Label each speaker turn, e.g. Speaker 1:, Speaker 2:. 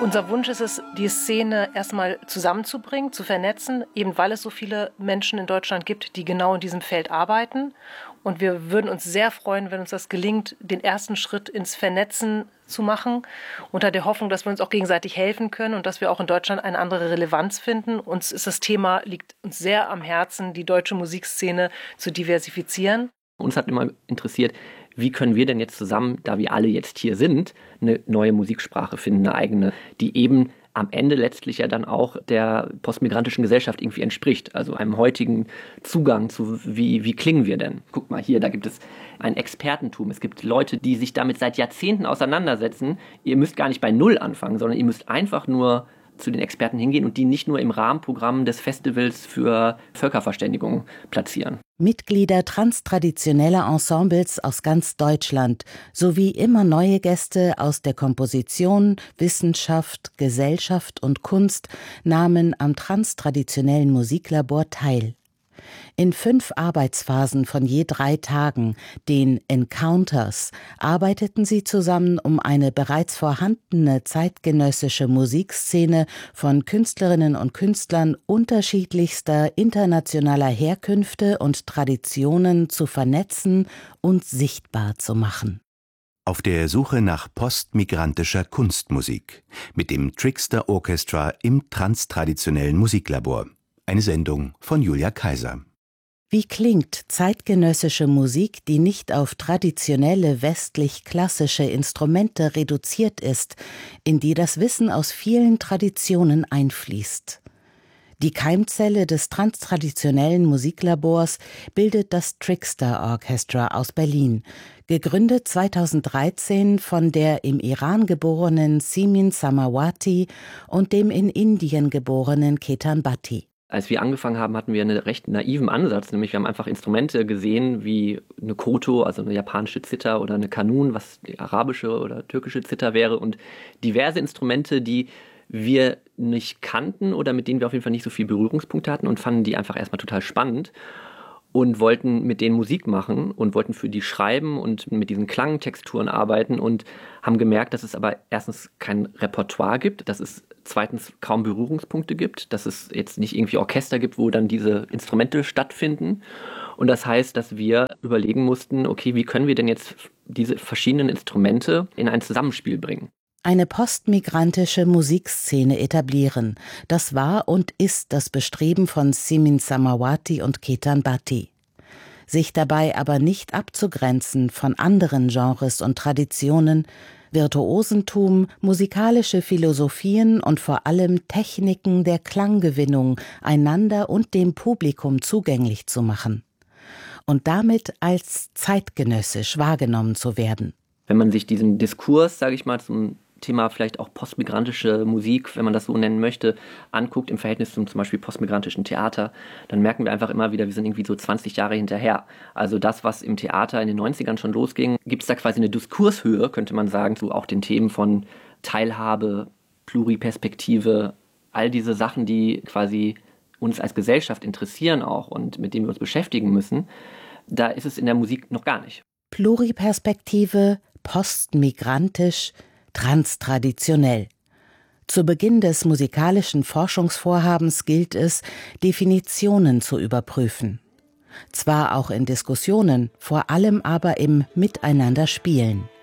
Speaker 1: Unser Wunsch ist es, die Szene erstmal zusammenzubringen, zu vernetzen, eben weil es so viele Menschen in Deutschland gibt, die genau in diesem Feld arbeiten. Und wir würden uns sehr freuen, wenn uns das gelingt, den ersten Schritt ins Vernetzen zu machen, unter der Hoffnung, dass wir uns auch gegenseitig helfen können und dass wir auch in Deutschland eine andere Relevanz finden. Uns ist das Thema, liegt uns sehr am Herzen, die deutsche Musikszene zu diversifizieren.
Speaker 2: Uns hat immer interessiert, wie können wir denn jetzt zusammen, da wir alle jetzt hier sind, eine neue Musiksprache finden, eine eigene, die eben am Ende letztlich ja dann auch der postmigrantischen Gesellschaft irgendwie entspricht. Also einem heutigen Zugang zu, wie klingen wir denn? Guck mal hier, da gibt es ein Expertentum. Es gibt Leute, die sich damit seit Jahrzehnten auseinandersetzen. Ihr müsst gar nicht bei Null anfangen, sondern ihr müsst einfach nur zu den Experten hingehen und die nicht nur im Rahmenprogramm des Festivals für Völkerverständigung platzieren.
Speaker 3: Mitglieder transtraditioneller Ensembles aus ganz Deutschland sowie immer neue Gäste aus der Komposition, Wissenschaft, Gesellschaft und Kunst nahmen am transtraditionellen Musiklabor teil. In 5 Arbeitsphasen von je 3 Tagen, den Encounters, arbeiteten sie zusammen, um eine bereits vorhandene zeitgenössische Musikszene von Künstlerinnen und Künstlern unterschiedlichster internationaler Herkünfte und Traditionen zu vernetzen und sichtbar zu machen.
Speaker 4: Auf der Suche nach postmigrantischer Kunstmusik mit dem Trickster Orchestra im transtraditionellen Musiklabor. Eine Sendung von Julia Kaiser.
Speaker 3: Wie klingt zeitgenössische Musik, die nicht auf traditionelle westlich-klassische Instrumente reduziert ist, in die das Wissen aus vielen Traditionen einfließt? Die Keimzelle des transtraditionellen Musiklabors bildet das Trickster Orchestra aus Berlin, gegründet 2013 von der im Iran geborenen Simin Samawati und dem in Indien geborenen Ketan Bhatti.
Speaker 2: Als wir angefangen haben, hatten wir einen recht naiven Ansatz, nämlich wir haben einfach Instrumente gesehen wie eine Koto, also eine japanische Zither, oder eine Kanun, was die arabische oder türkische Zither wäre, und diverse Instrumente, die wir nicht kannten oder mit denen wir auf jeden Fall nicht so viel Berührungspunkte hatten, und fanden die einfach erstmal total spannend und wollten mit denen Musik machen und wollten für die schreiben und mit diesen Klangtexturen arbeiten und haben gemerkt, dass es aber erstens kein Repertoire gibt, dass es zweitens kaum Berührungspunkte gibt, dass es jetzt nicht irgendwie Orchester gibt, wo dann diese Instrumente stattfinden. Und das heißt, dass wir überlegen mussten, okay, wie können wir denn jetzt diese verschiedenen Instrumente in ein Zusammenspiel bringen?
Speaker 3: Eine postmigrantische Musikszene etablieren. Das war und ist das Bestreben von Simin Samawati und Ketan Bhatti. Sich dabei aber nicht abzugrenzen von anderen Genres und Traditionen, Virtuosentum, musikalische Philosophien und vor allem Techniken der Klanggewinnung einander und dem Publikum zugänglich zu machen und damit als zeitgenössisch wahrgenommen zu werden.
Speaker 2: Wenn man sich diesen Diskurs, sage ich mal, zum Thema vielleicht auch postmigrantische Musik, wenn man das so nennen möchte, anguckt im Verhältnis zum Beispiel postmigrantischen Theater, dann merken wir einfach immer wieder, wir sind irgendwie so 20 Jahre hinterher. Also das, was im Theater in den 90ern schon losging, gibt es da quasi eine Diskurshöhe, könnte man sagen, zu auch den Themen von Teilhabe, Pluriperspektive, all diese Sachen, die quasi uns als Gesellschaft interessieren auch und mit denen wir uns beschäftigen müssen. Da ist es in der Musik noch gar nicht.
Speaker 3: Pluriperspektive, postmigrantisch, transtraditionell. Zu Beginn des musikalischen Forschungsvorhabens gilt es, Definitionen zu überprüfen. Zwar auch in Diskussionen, vor allem aber im Miteinanderspielen.